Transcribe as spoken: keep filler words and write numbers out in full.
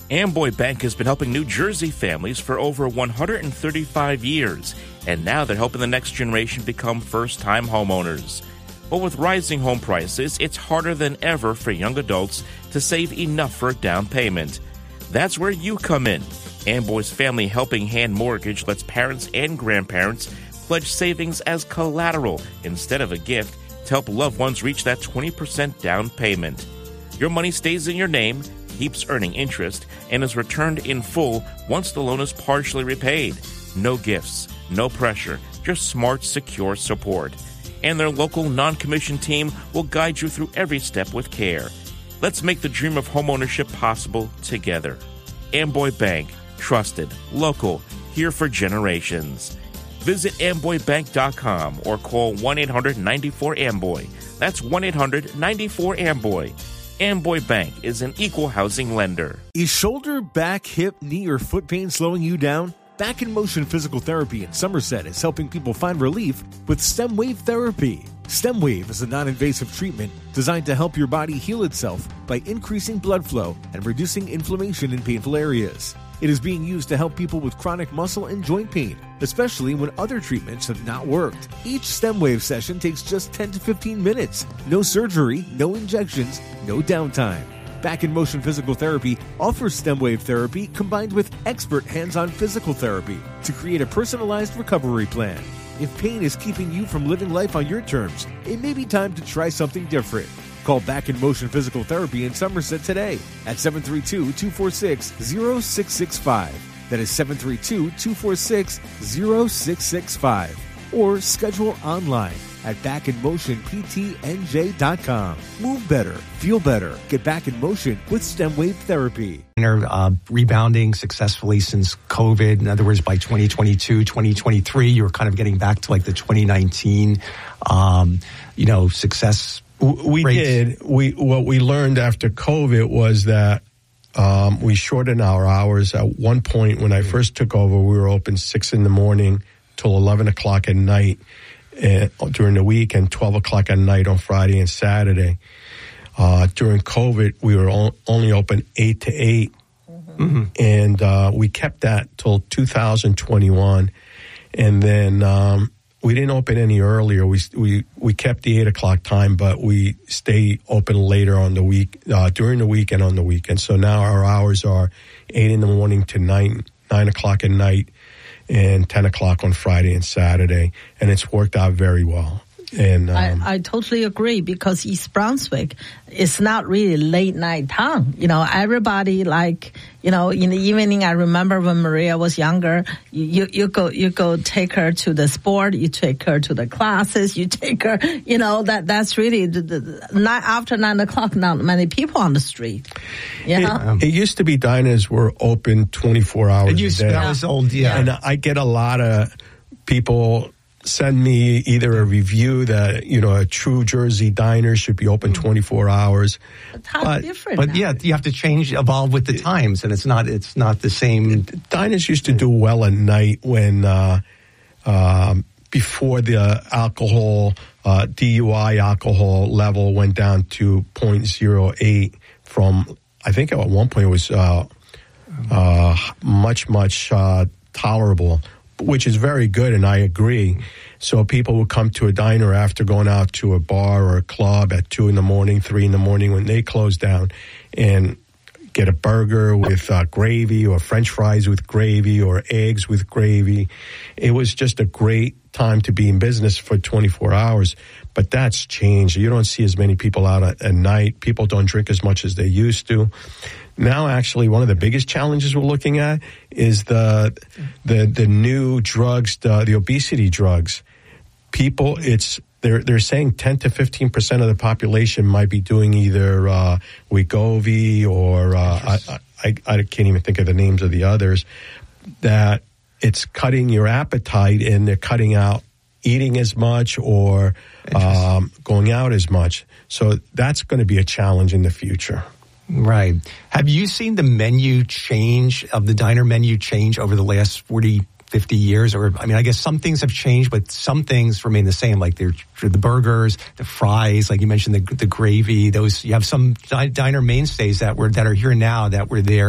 Amboy Bank has been helping New Jersey families for over one hundred thirty-five years, and now they're helping the next generation become first-time homeowners. But with rising home prices, it's harder than ever for young adults to save enough for a down payment. That's where you come in. Amboy's Family Helping Hand Mortgage lets parents and grandparents pledge savings as collateral instead of a gift to help loved ones reach that twenty percent down payment. Your money stays in your name, keeps earning interest, and is returned in full once the loan is partially repaid. No gifts, no pressure, just smart, secure support. And their local non-commissioned team will guide you through every step with care. Let's make the dream of homeownership possible together. Amboy Bank, trusted, local, here for generations. Visit amboy bank dot com or call one eight hundred nine four amboy. That's one eight hundred nine four amboy. Amboy Bank is an equal housing lender. Is shoulder, back, hip, knee, or foot pain slowing you down? Back in Motion Physical Therapy in Somerset is helping people find relief with STEM Wave Therapy. STEM Wave is a non-invasive treatment designed to help your body heal itself by increasing blood flow and reducing inflammation in painful areas. It is being used to help people with chronic muscle and joint pain, especially when other treatments have not worked. Each STEM Wave session takes just ten to fifteen minutes. No surgery, no injections, no downtime. Back in Motion Physical Therapy offers STEM Wave Therapy combined with expert hands-on physical therapy to create a personalized recovery plan. If pain is keeping you from living life on your terms, it may be time to try something different. Call Back in Motion Physical Therapy in Somerset today at seven three two, two four six, zero six six five. That is seven three two, two four six, zero six six five. Or schedule online at back in motion p t n j dot com. Move better, feel better, get back in motion with STEM Wave Therapy. Uh, rebounding successfully since COVID. In other words, by twenty twenty-two, twenty twenty-three, you were kind of getting back to like the twenty nineteen, um, you know, success. We rates. did. We what we learned after COVID was that um, we shortened our hours. At one point, when I first took over, we were open six in the morning till eleven o'clock at night uh, during the week, and twelve o'clock at night on Friday and Saturday. Uh, during COVID, we were o- only open eight to eight, mm-hmm. and uh, we kept that till two thousand twenty-one, and then um, we didn't open any earlier. We we we kept the eight o'clock time, but we stay open later on the week, uh, during the week and on the weekend. So now our hours are eight in the morning to nine nine o'clock at night, and ten o'clock on Friday and Saturday, and it's worked out very well. And um, I, I totally agree, because East Brunswick is not really late night town. You know, everybody like, you know, in the evening, I remember when Maria was younger, you, you, you go, you go take her to the sport, you take her to the classes, you take her, you know, that, that's really the, the, the not after nine o'clock, not many people on the street. You know? It, it used to be diners were open twenty-four hours it used, a day. That was old, yeah. And I get a lot of people send me either a review that, you know, a true Jersey diner should be open twenty-four hours. It's how but, different. But now. yeah, you have to change, evolve with the times, and it's not, it's not the same. Diners used to do well at night when, uh, um, before the alcohol, uh, D U I alcohol level went down to point zero eight from, I think at one point it was, uh, uh, much, much, uh, tolerable, which is very good, and I agree. So people would come to a diner after going out to a bar or a club at two in the morning, three in the morning when they close down, and get a burger with uh, gravy or French fries with gravy or eggs with gravy. It was just a great time to be in business for twenty-four hours. But that's changed. You don't see as many people out at, at night. People don't drink as much as they used to. Now, actually, one of the biggest challenges we're looking at is the the the new drugs, the, the obesity drugs. People, it's they're they're saying ten to fifteen percent of the population might be doing either uh, Wegovy or uh, I, I I can't even think of the names of the others. That it's cutting your appetite, and they're cutting out eating as much or um, going out as much. So that's going to be a challenge in the future. Right. Have you seen the menu change, of the diner menu change over the last forty, fifty years? Or, I mean, I guess some things have changed, but some things remain the same, like the burgers, the fries, like you mentioned, the, the gravy, those, you have some diner mainstays that were, that are here now that were there